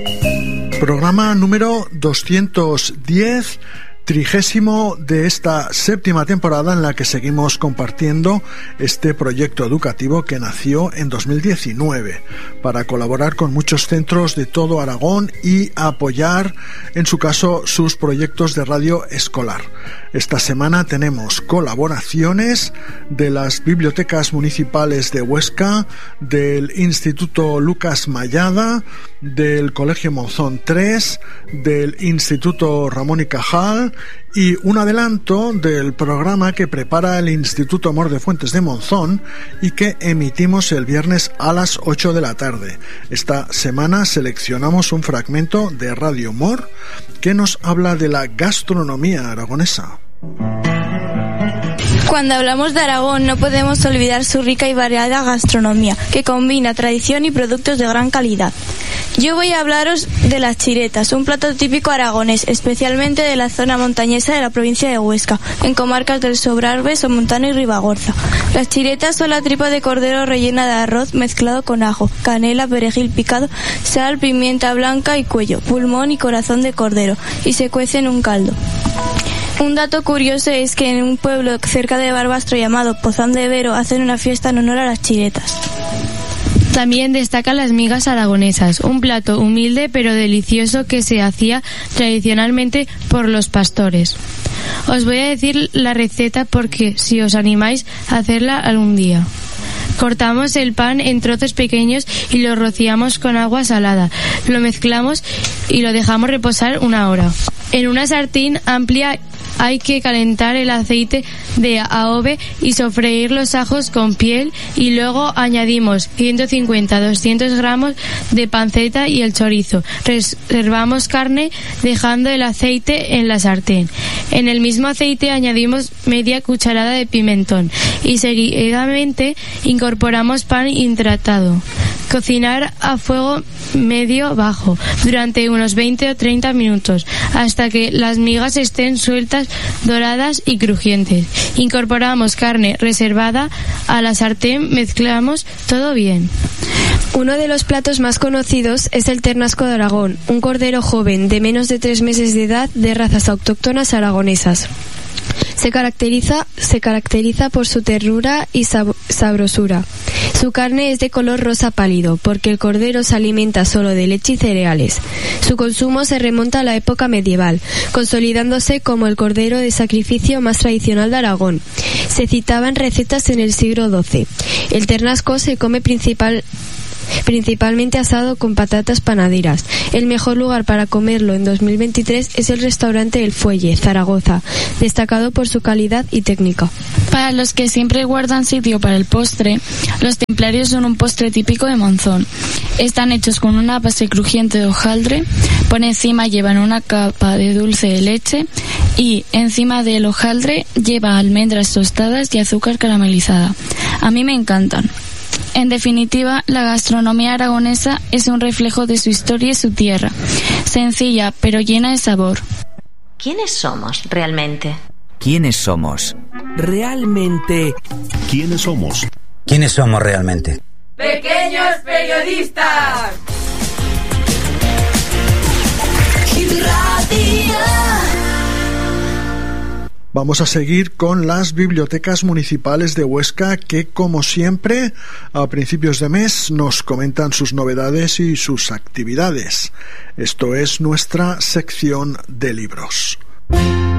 Programa número 210, 30º de esta 7ª temporada en la que seguimos compartiendo este proyecto educativo que nació en 2019 para colaborar con muchos centros de todo Aragón y apoyar, en su caso, sus proyectos de radio escolar. Esta semana tenemos colaboraciones de las bibliotecas municipales de Huesca, del Instituto Lucas Mayada, del Colegio Monzón 3, del Instituto Ramón y Cajal y un adelanto del programa que prepara el Instituto Amor de Fuentes de Monzón y que emitimos el viernes a las 8 de la tarde. Esta semana seleccionamos un fragmento de Radio Mor que nos habla de la gastronomía aragonesa. Cuando hablamos de Aragón no podemos olvidar su rica y variada gastronomía, que combina tradición y productos de gran calidad. Yo voy a hablaros de las chiretas, un plato típico aragonés, especialmente de la zona montañesa de la provincia de Huesca, en comarcas del Sobrarbe, Somontano y Ribagorza. Las chiretas son la tripa de cordero rellena de arroz mezclado con ajo, canela, perejil picado, sal, pimienta blanca y cuello, pulmón y corazón de cordero, y se cuece en un caldo. Un dato curioso es que en un pueblo cerca de Barbastro llamado Pozán de Vero hacen una fiesta en honor a las chiretas. También destacan las migas aragonesas, un plato humilde pero delicioso que se hacía tradicionalmente por los pastores. Os voy a decir la receta porque si os animáis a hacerla algún día. Cortamos el pan en trozos pequeños y lo rociamos con agua salada. Lo mezclamos y lo dejamos reposar 1 hora. En una sartén amplia hay que calentar el aceite de adobe y sofreír los ajos con piel y luego añadimos 150-200 gramos de panceta y el chorizo. Reservamos carne dejando el aceite en la sartén. En el mismo aceite añadimos media cucharada de pimentón y seguidamente incorporamos pan hidratado. Cocinar a fuego medio bajo durante unos 20 o 30 minutos hasta que las migas estén sueltas, doradas y crujientes. Incorporamos carne reservada a la sartén, mezclamos todo bien. Uno de los platos más conocidos es el ternasco de Aragón, un cordero joven de menos de 3 meses de edad de razas autóctonas aragonesas. Se caracteriza por su ternura y sabrosura. Su carne es de color rosa pálido, porque el cordero se alimenta solo de leche y cereales. Su consumo se remonta a la época medieval, consolidándose como el cordero de sacrificio más tradicional de Aragón. Se citaba en recetas en el siglo XII. El ternasco se come principalmente asado con patatas panaderas. El mejor lugar para comerlo en 2023 es el restaurante El Fuelle, Zaragoza, destacado por su calidad y técnica. Para los que siempre guardan sitio para el postre, los templarios son un postre típico de Monzón. Están hechos con una base crujiente de hojaldre, por encima llevan una capa de dulce de leche y encima del hojaldre lleva almendras tostadas y azúcar caramelizada. A mí me encantan. En definitiva, la gastronomía aragonesa es un reflejo de su historia y su tierra, sencilla pero llena de sabor. ¿Quiénes somos realmente? ¿Quiénes somos? Realmente. ¿Quiénes somos? ¿Quiénes somos realmente? ¡Pequeños periodistas! Vamos a seguir con las bibliotecas municipales de Huesca que, como siempre, a principios de mes nos comentan sus novedades y sus actividades. Esto es nuestra sección de libros.